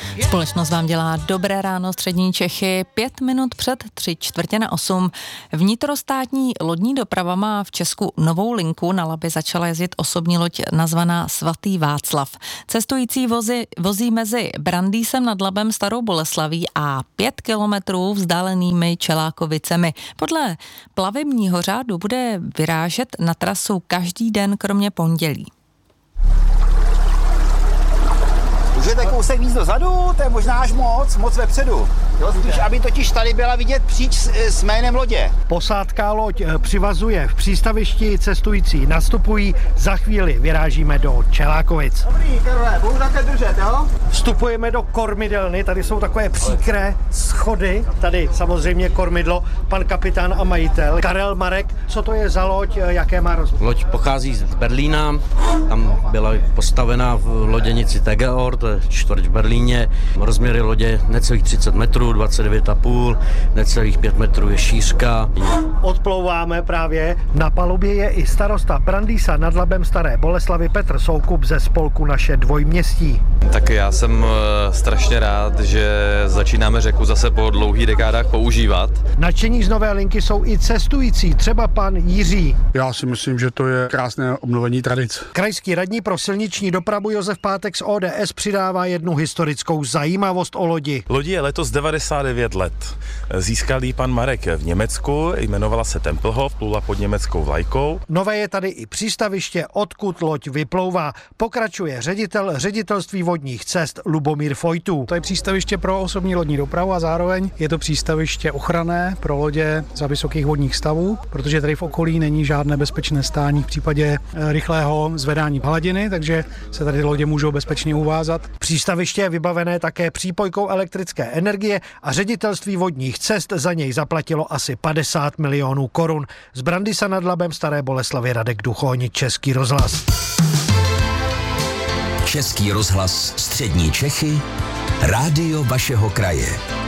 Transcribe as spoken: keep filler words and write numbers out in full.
Společnost vám dělá dobré ráno, střední Čechy, pět minut před tři čtvrtě na osm. Vnitrostátní lodní doprava má v Česku novou linku, na Labi začala jezdit osobní loď nazvaná Svatý Václav. Cestující vozy, vozí mezi Brandýsem nad Labem, Starou Boleslaví a pět kilometrů vzdálenými Čelákovicemi. Podle plavebního řádu bude vyrážet na trasu každý den kromě pondělí. Můžete kousek víc dozadu, to je možná až moc, moc vepředu. Jo, spíš, aby totiž tady byla vidět příč s, s jménem lodě. Posádka loď přivazuje v přístavišti, cestující nastupují, za chvíli vyrážíme do Čelákovic. Dobrý, Karole, budu také držet, jo? Vstupujeme do kormidelny, tady jsou takové příkré schody, tady samozřejmě kormidlo, pan kapitán a majitel Karel Marek. Co to je za loď, jaké má rozměry? Loď pochází z Berlína, tam byla postavena v loděnici Tegeor, to je čtvrť v Berlíně. Rozměry lodě necelých třicet metrů, dvacet devět a půl, necelých pět metrů je šířka. Odplouváme právě, na palubě je i starosta Brandýsa nad Labem, Staré Boleslavy Petr Soukup ze spolku Naše Dvojměstí. Tak já jsem strašně rád, že začínáme řeku zase po dlouhých dekádách používat. Nadšení z nové linky jsou i cestující, třeba pan Jiří. Já si myslím, že to je krásné obnovení tradic. Krajský radní pro silniční dopravu Josef Pátek z O D S přidává jednu historickou zajímavost o lodi. Lodi je letos devadesát devět let. Získal ji pan Marek v Německu, jmenovala se Tempelhof, plula pod německou vlajkou. Nové je tady i přístaviště, odkud loď vyplouvá. Pokračuje ředitel ředitelství vodních cest Lubomír Fojtů. To je přístaviště pro osobní lodní dopravu a zároveň je to přístaviště ochranné pro lodě za vysokých vodních stavů, protože tady v okolí není žádné bezpečné stání v případě rychlého zvedání hladiny, takže se tady lodě můžou bezpečně uvázat. Přístaviště je vybavené také přípojkou elektrické energie a ředitelství vodních cest za něj zaplatilo asi padesát milionů korun. Z Brandýsa nad Labem, Staré Boleslavy Radek Duchoň, Český rozhlas. Český rozhlas střední Čechy, rádio vašeho kraje.